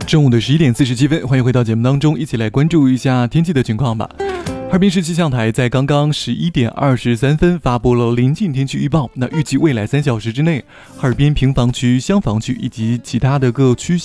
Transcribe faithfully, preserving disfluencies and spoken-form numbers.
中午的十一点四十七分，欢迎回到节目当中，一起来关注一下天气的情况吧。哈尔滨市气象台在刚刚十一点二十三分发布了临近天气预报，那预计未来三小时之内，哈尔滨平房区、厢房区以及其他的各区县